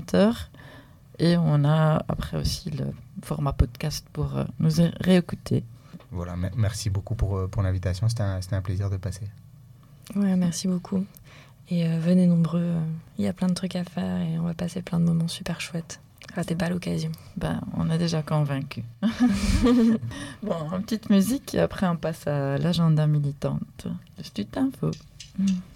20h. Et on a après aussi le format podcast pour nous réécouter. Voilà, merci beaucoup pour l'invitation. C'était un plaisir de passer. Ouais, merci beaucoup. Et venez nombreux. Il y a plein de trucs à faire et on va passer plein de moments super chouettes. Ratez pas l'occasion. On est déjà convaincus. Bon, une petite musique et après on passe à l'agenda militante de Stut Info.